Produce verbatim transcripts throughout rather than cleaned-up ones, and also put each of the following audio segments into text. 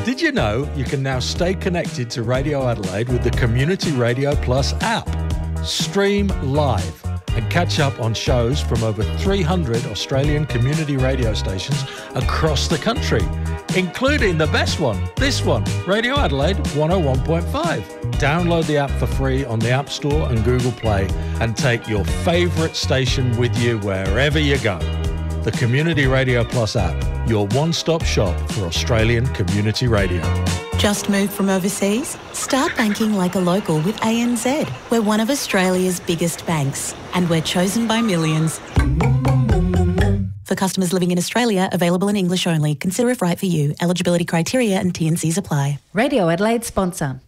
Did you know you can now stay connected to Radio Adelaide with the Community Radio Plus app? Stream live and catch up on shows from over three hundred Australian community radio stations across the country, including the best one, this one, Radio Adelaide one oh one point five. Download the app for free on the App Store and Google Play and take your favourite station with you wherever you go. The Community Radio Plus app, your one-stop shop for Australian community radio. Just moved from overseas? Start banking like a local with A N Z. We're one of Australia's biggest banks and we're chosen by millions. For customers living in Australia, available in English only. Consider if right for you. Eligibility criteria and T and Cs apply. Radio Adelaide sponsor.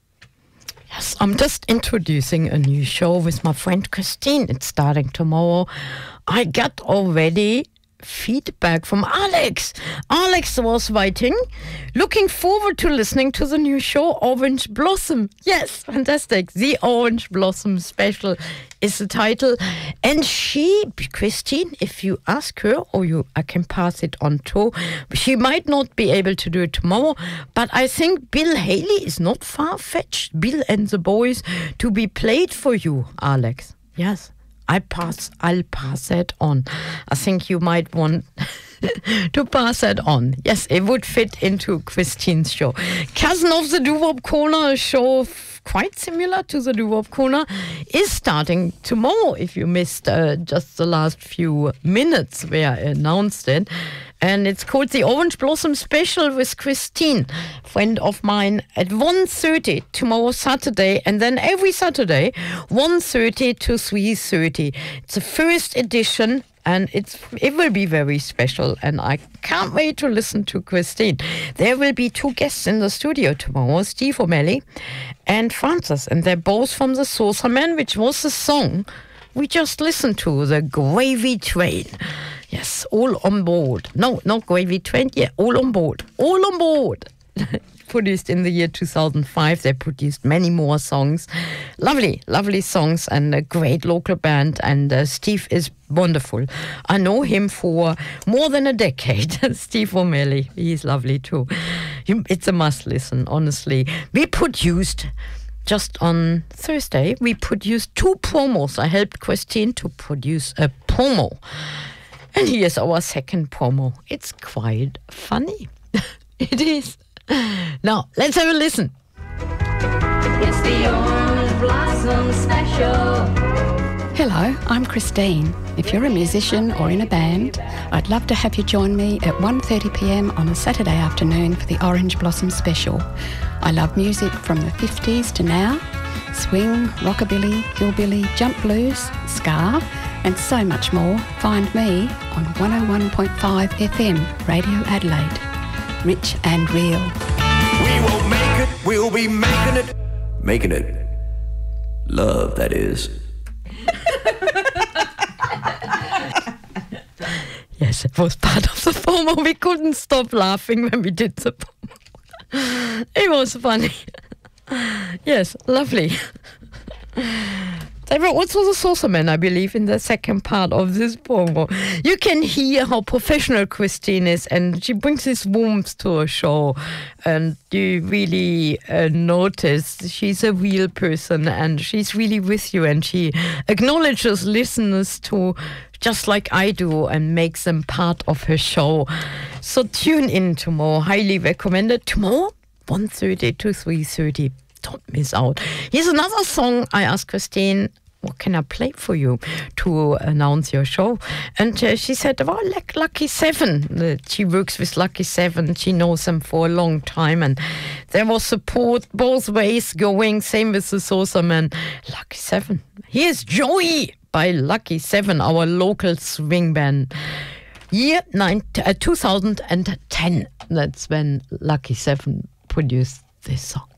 Yes, I'm just introducing a new show with my friend Christine. It's starting tomorrow. I got already feedback from Alex. Alex was writing, looking forward to listening to the new show Orange Blossom. Yes, fantastic. The Orange Blossom Special is the title. And she, Christine, if you ask her, or you, I can pass it on to, she might not be able to do it tomorrow, but I think Bill Haley is not far-fetched. Bill and the Boys to be played for you, Alex. Yes. I pass, I'll pass that on. I think you might want to pass that on. Yes, it would fit into Christine's show. Cousin of the Doo-Wop Corner, a show f- quite similar to the Doo-Wop Corner, is starting tomorrow. If you missed uh, just the last few minutes where I announced it. And it's called the Orange Blossom Special with Christine, friend of mine, at one thirty tomorrow Saturday, and then every Saturday, one thirty to three thirty. It's the first edition, and it's it will be very special, and I can't wait to listen to Christine. There will be two guests in the studio tomorrow, Steve O'Malley and Francis, and they're both from the Saucermen, which was the song we just listened to, the Gravy Train. Yes, all on board. No, not Gravy Train. Yeah, all on board. All on board. Produced in the year two thousand five. They produced many more songs. Lovely, lovely songs and a great local band. And uh, Steve is wonderful. I know him for more than a decade. Steve O'Malley. He's lovely too. It's a must listen, honestly. We produced... Just on Thursday, we produced two promos. I helped Christine to produce a promo. And here's our second promo. It's quite funny. It is. Now, let's have a listen. It's the Orange Blossom Special. Hello, I'm Christine. If you're a musician or in a band, I'd love to have you join me at one thirty p.m. on a Saturday afternoon for the Orange Blossom Special. I love music from the fifties to now, swing, rockabilly, hillbilly, jump blues, ska, and so much more. Find me on one oh one point five F M, Radio Adelaide. Rich and real. We will make it, we'll be making it, making it love, that is. Yes, it was part of the promo. We couldn't stop laughing when we did the promo. It was funny. Yes, lovely. They were also the Saucermen, I believe, in the second part of this promo. You can hear how professional Christine is, and she brings this warmth to a show, and you really uh, notice she's a real person, and she's really with you, and she acknowledges listeners too, just like I do, and makes them part of her show. So tune in tomorrow. Highly recommended. Tomorrow, one thirty to three thirty. Don't miss out. Here's another song. I asked Christine, what can I play for you to announce your show? And uh, she said, well, like Lucky Seven. Uh, she works with Lucky Seven. She knows them for a long time. And there was support both ways going. Same with the Saucermen. Lucky Seven. Here's Joey by Lucky Seven, our local swing band. Year nine, uh, two thousand ten. That's when Lucky Seven produced this song.